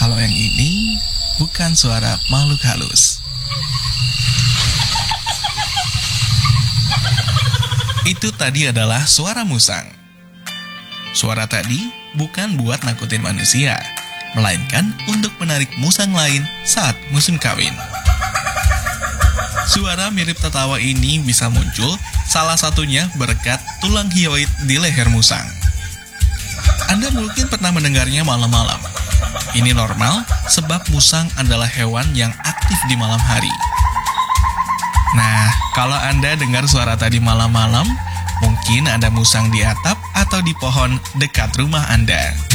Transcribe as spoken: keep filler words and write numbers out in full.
Kalau yang ini bukan suara makhluk halus. Itu tadi adalah suara musang. Suara tadi bukan buat nakutin manusia, melainkan untuk menarik musang lain saat musim kawin. Suara mirip tertawa ini bisa muncul salah satunya berkat tulang hioid di leher musang. Anda mungkin pernah mendengarnya malam-malam. Ini normal sebab musang adalah hewan yang aktif di malam hari. Nah, kalau Anda dengar suara tadi malam-malam, mungkin ada musang di atap atau di pohon dekat rumah Anda.